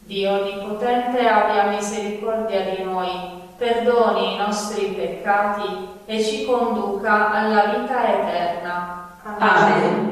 Dio Onnipotente abbia misericordia di noi, perdoni i nostri peccati e ci conduca alla vita eterna. Amen.